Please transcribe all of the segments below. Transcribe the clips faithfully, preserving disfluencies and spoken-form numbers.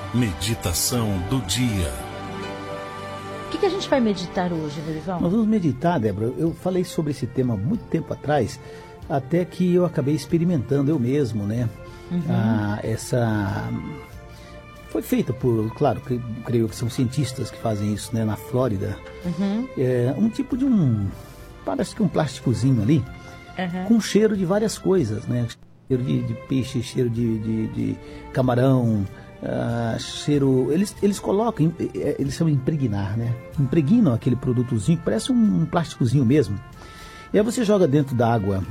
Meditação do dia. O que, que a gente vai meditar hoje, Dorival? Nós vamos meditar, Débora. Eu falei sobre esse tema há muito tempo atrás, até que eu acabei experimentando eu mesmo, né? Uhum. Ah, essa... Foi feita por, claro, creio que são cientistas que fazem isso, né? Na Flórida. Uhum. É um tipo de um... Parece que um plásticozinho ali, uhum. com cheiro de várias coisas, né? Cheiro de, de peixe, cheiro de, de, de camarão... Uh, cheiro, eles, eles colocam, eles chamam de impregnar, né? Impregnam aquele produtozinho que parece um, um plásticozinho mesmo. E aí você joga dentro da água,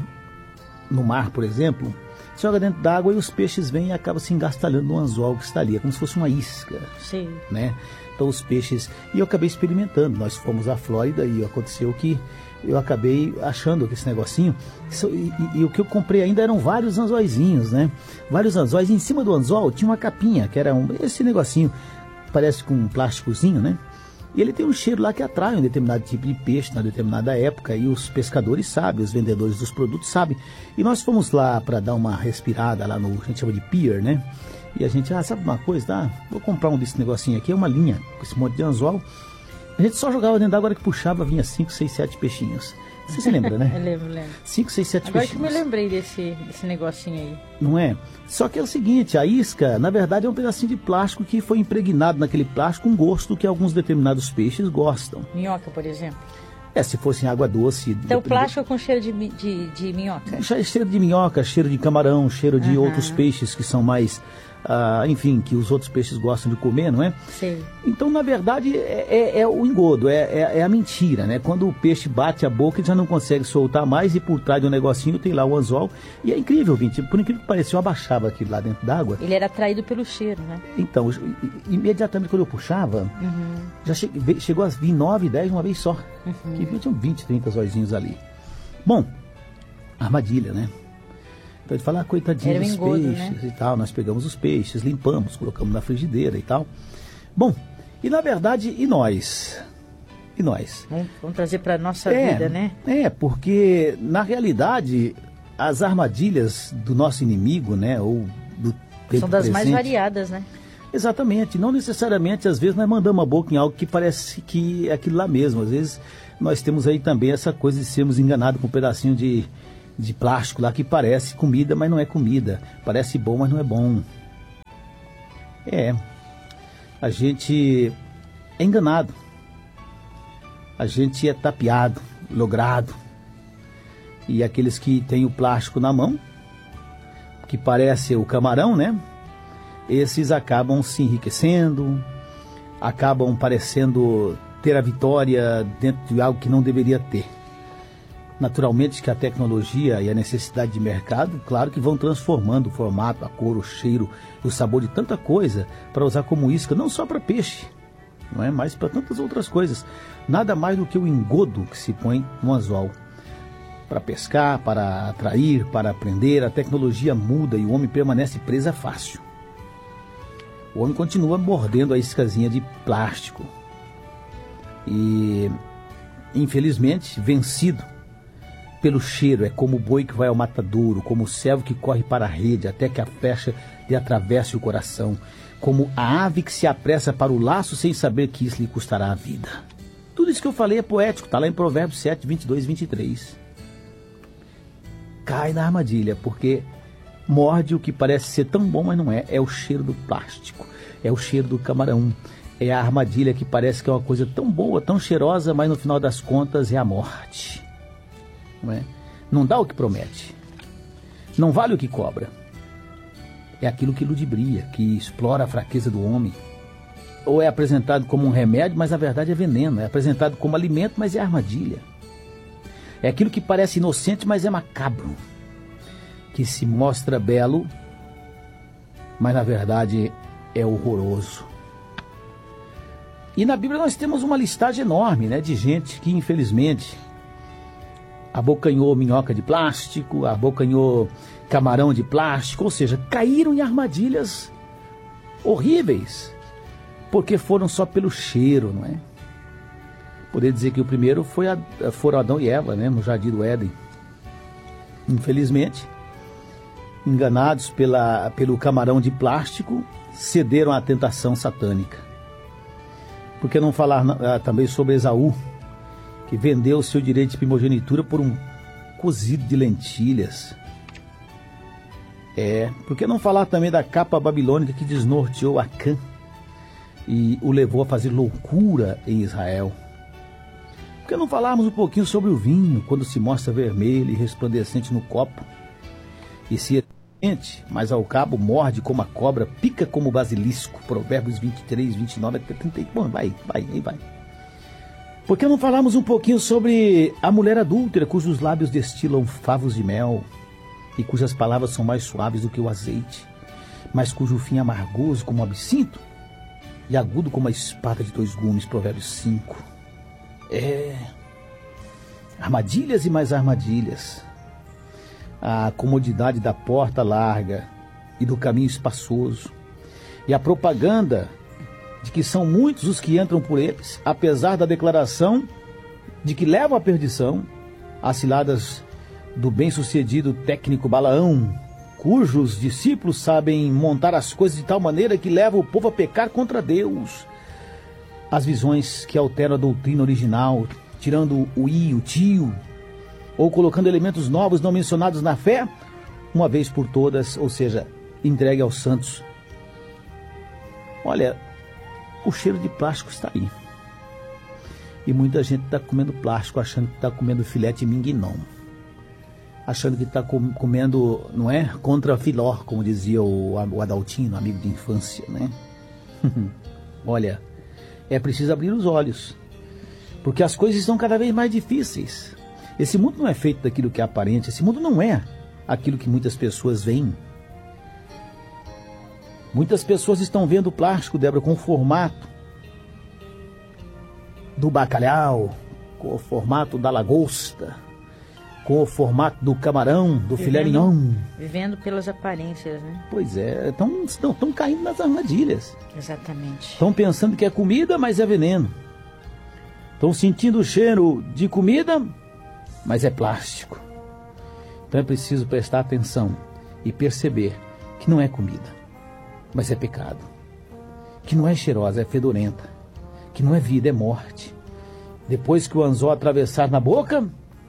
no mar, por exemplo, você joga dentro da água e os peixes vêm e acabam se engastalhando no anzol que está ali, é como se fosse uma isca. Sim. Né? Então os peixes, e eu acabei experimentando, nós fomos à Flórida e aconteceu que eu acabei achando que esse negocinho, e, e, e o que eu comprei ainda eram vários anzóizinhos, né? Vários anzóis, e em cima do anzol tinha uma capinha, que era um, esse negocinho, parece com um plásticozinho, né? E ele tem um cheiro lá que atrai um determinado tipo de peixe na determinada época, e os pescadores sabem, os vendedores dos produtos sabem. E nós fomos lá para dar uma respirada lá no, a gente chama de pier, né? E a gente, ah, sabe uma coisa, tá? Vou comprar um desse negocinho aqui, é uma linha com esse monte de anzol. A gente só jogava dentro d'água, que puxava, vinha cinco, seis, sete peixinhos. Você se lembra, né? Eu lembro, lembro. cinco, seis, sete Agora peixinhos. Agora que me lembrei desse, desse negocinho aí. Não é? Só que é o seguinte, a isca, na verdade, é um pedacinho de plástico que foi impregnado naquele plástico, um gosto que alguns determinados peixes gostam. Minhoca, por exemplo? É, se fosse em água doce... Então, depende... plástico com cheiro de, de, de minhoca? Cheiro de minhoca, cheiro de camarão, cheiro de uhum. outros peixes que são mais... Uh, enfim, que os outros peixes gostam de comer, não é? Sim. Então, na verdade, é, é, é o engodo, é, é, é a mentira, né? Quando o peixe bate a boca, ele já não consegue soltar mais e por trás do negocinho tem lá o anzol. E é incrível, Vinte, por incrível que pareça, eu abaixava aquilo lá dentro d'água. Ele era atraído pelo cheiro, né? Então, imediatamente quando eu puxava, uhum. já che, chegou a vir nove, dez uma vez só. Uhum. Que tinham vinte, trinta zóizinhos ali. Bom, armadilha, né? Então ele fala, ah, coitadinho dos peixes, né? E tal, nós pegamos os peixes, limpamos, colocamos na frigideira e tal. Bom, e na verdade, e nós? E nós? Vamos, vamos trazer para a nossa é, vida, né? É, porque na realidade, as armadilhas do nosso inimigo, né, ou do tempo são das presente, mais variadas, né? Exatamente, não necessariamente, às vezes nós mandamos a boca em algo que parece que é aquilo lá mesmo. Às vezes nós temos aí também essa coisa de sermos enganados com um pedacinho de... de plástico lá que parece comida, mas não é comida. Parece bom, mas não é bom. É. A gente é enganado. A gente é tapeado, logrado. E aqueles que têm o plástico na mão, que parece o camarão, né? Esses acabam se enriquecendo, acabam parecendo ter a vitória dentro de algo que não deveria ter. Naturalmente que a tecnologia e a necessidade de mercado, claro que vão transformando o formato, a cor, o cheiro, o sabor de tanta coisa para usar como isca, não só para peixe, não é, mas para tantas outras coisas. Nada mais do que o engodo que se põe no anzol. Para pescar, para atrair, para prender, a tecnologia muda e o homem permanece presa fácil. O homem continua mordendo a iscazinha de plástico. E, infelizmente, vencido pelo cheiro, é como o boi que vai ao matadouro, como o servo que corre para a rede até que a flecha lhe atravesse o coração, como a ave que se apressa para o laço sem saber que isso lhe custará a vida. Tudo isso que eu falei é poético, está lá em Provérbios sete, vinte e dois e vinte e três. Cai na armadilha, porque morde o que parece ser tão bom, mas não é. É o cheiro do plástico, é o cheiro do camarão, é a armadilha que parece que é uma coisa tão boa, tão cheirosa, mas no final das contas é a morte. Não é? Não dá o que promete, não vale o que cobra, é aquilo que ludibria, que explora a fraqueza do homem, ou é apresentado como um remédio, mas na verdade é veneno, é apresentado como alimento, mas é armadilha, é aquilo que parece inocente, mas é macabro, que se mostra belo, mas na verdade é horroroso. E na Bíblia nós temos uma listagem enorme, né, de gente que infelizmente abocanhou minhoca de plástico, abocanhou camarão de plástico, ou seja, caíram em armadilhas horríveis, porque foram só pelo cheiro, não é? Poderia dizer que o primeiro foi a, foram Adão e Eva, né, no Jardim do Éden. Infelizmente, enganados pela, pelo camarão de plástico, cederam à tentação satânica. Por que não falar uh, também sobre Esaú, que vendeu o seu direito de primogenitura por um cozido de lentilhas? É, por que não falar também da capa babilônica que desnorteou Acã e o levou a fazer loucura em Israel? Por que não falarmos um pouquinho sobre o vinho, quando se mostra vermelho e resplandecente no copo, e se é quente, mas ao cabo morde como a cobra, pica como o basilisco? Provérbios vinte e três, vinte e nove até trinta. Bom, vai, vai, aí vai. Por que não falarmos um pouquinho sobre a mulher adúltera, cujos lábios destilam favos de mel, e cujas palavras são mais suaves do que o azeite, mas cujo fim é amargoso como o absinto, e agudo como a espada de dois gumes? Provérbios cinco. É, armadilhas e mais armadilhas. A comodidade da porta larga e do caminho espaçoso, e a propaganda de que são muitos os que entram por eles, apesar da declaração de que levam à perdição. As ciladas do bem-sucedido técnico Balaão, cujos discípulos sabem montar as coisas de tal maneira que levam o povo a pecar contra Deus. As visões que alteram a doutrina original, tirando o i, o tio, ou colocando elementos novos não mencionados na fé, uma vez por todas, ou seja, entregue aos santos. Olha, o cheiro de plástico está aí. E muita gente está comendo plástico, achando que está comendo filé de mingnon. Achando que está comendo, não é? Contra filó, como dizia o, o Adaltino, amigo de infância, né? Olha, é preciso abrir os olhos, porque as coisas estão cada vez mais difíceis. Esse mundo não é feito daquilo que é aparente, esse mundo não é aquilo que muitas pessoas veem. Muitas pessoas estão vendo o plástico, Débora, com o formato do bacalhau, com o formato da lagosta, com o formato do camarão, do filé mignon. Vivendo pelas aparências, né? Pois é, estão caindo nas armadilhas. Exatamente. Estão pensando que é comida, mas é veneno. Estão sentindo o cheiro de comida, mas é plástico. Então é preciso prestar atenção e perceber que não é comida, mas é pecado. Que não é cheirosa, é fedorenta. Que não é vida, é morte. Depois que o anzol atravessar na boca,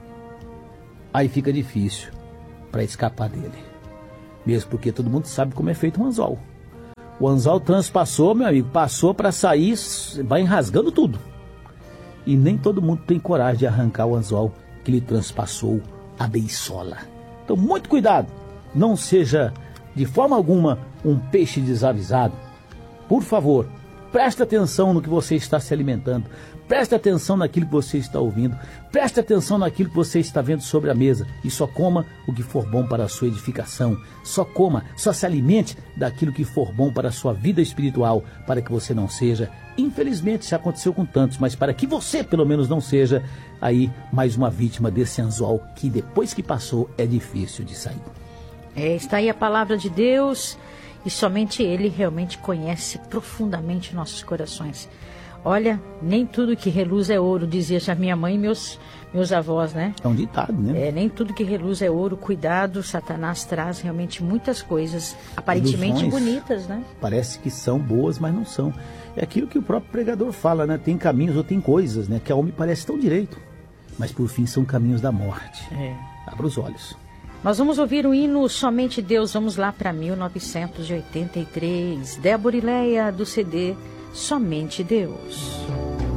aí fica difícil para escapar dele. Mesmo porque todo mundo sabe como é feito um anzol. O anzol transpassou, meu amigo, passou para sair, vai enrasgando tudo. E nem todo mundo tem coragem de arrancar o anzol que lhe transpassou a beiçola. Então, muito cuidado. Não seja, de forma alguma, um peixe desavisado. Por favor, preste atenção no que você está se alimentando. Preste atenção naquilo que você está ouvindo. Preste atenção naquilo que você está vendo sobre a mesa. E só coma o que for bom para a sua edificação. Só coma, só se alimente daquilo que for bom para a sua vida espiritual, para que você não seja, infelizmente já aconteceu com tantos, mas para que você pelo menos não seja aí mais uma vítima desse anzol que depois que passou é difícil de sair. É, está aí a palavra de Deus e somente Ele realmente conhece profundamente nossos corações. Olha, nem tudo que reluz é ouro, dizia já minha mãe e meus, meus avós, né? É um ditado, né? É, nem tudo que reluz é ouro. Cuidado, Satanás traz realmente muitas coisas aparentemente Ilusões, bonitas, né? Parece que são boas, mas não são. É aquilo que o próprio pregador fala, né? Tem caminhos ou tem coisas, né? Que ao homem parece tão direito, mas por fim são caminhos da morte. É. Abra os olhos. Nós vamos ouvir o hino Somente Deus. Vamos lá para mil novecentos e oitenta e três. Débora e Leia, do C D Somente Deus.